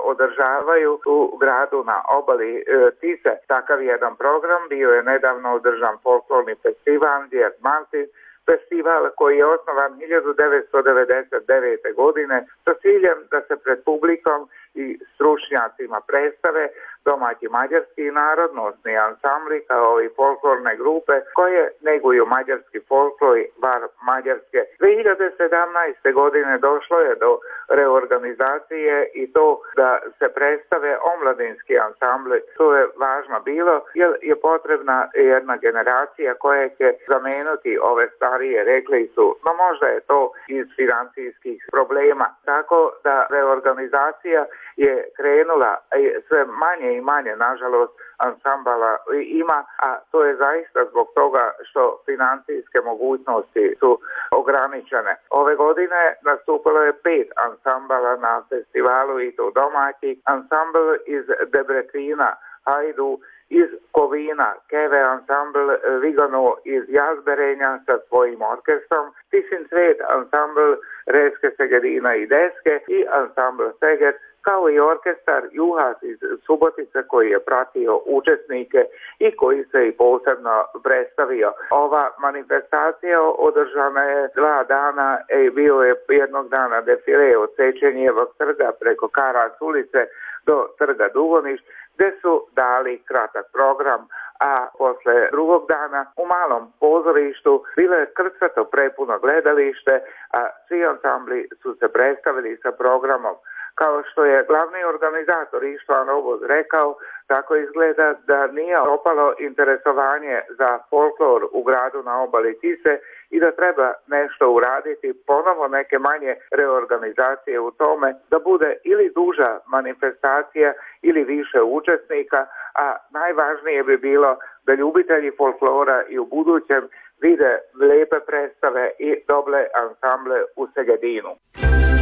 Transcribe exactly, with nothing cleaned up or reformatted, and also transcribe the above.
održavaju u gradu na obali e, Tise. Takav jedan program bio je nedavno održan folklorni festival Djed Martin, festival koji je osnovan hiljadu devetsto devedeset devete. godine sa ciljem da se pred publikom i stručnjacima predstave domaći mađarski i narodnosni ansambli kao i folklorne grupe koje neguju mađarski folklor i var Mađarske. dvije hiljade sedamnaeste. godine došlo je do reorganizacije i to da se predstave omladinski ansambli. To je važno bilo jer je potrebna jedna generacija koja će zameniti ove starije, rekli su, no možda je to iz financijskih problema. Tako da reorganizacija je krenula sve manje i manje, nažalost, ansambala ima, a to je zaista zbog toga što financijske mogućnosti su ograničene. Ove godine nastupilo je pet ansambala na festivalu i to domaći. Ansambl iz Debrecina, Hajdu, iz Kovina, Keve ansambl Vigano iz Jazberenja sa svojim orkestrom, Tisin Cvet ansambl Reske Segedina i Deske i ansambl Seger, kao i orkestar Juhas iz Subotice koji je pratio učesnike i koji se i posebno predstavio. Ova manifestacija održana je dva dana i bio je jednog dana defile od Sečenjevog trga preko Karac ulice do trga Dugoniš, gdje su dali kratak program, a posle drugog dana u malom pozorištu bilo je krcato prepuno gledalište, a svi ansambli su se predstavili sa programom. Kao što je glavni organizator Ištvan Oboz rekao, tako izgleda da nije opalo interesovanje za folklor u gradu na obali Tise i da treba nešto uraditi, ponovo neke manje reorganizacije u tome, da bude ili duža manifestacija ili više učesnika, a najvažnije bi bilo da ljubitelji folklora i u budućem vide lijepe predstave i dobre ansamble u Segedinu.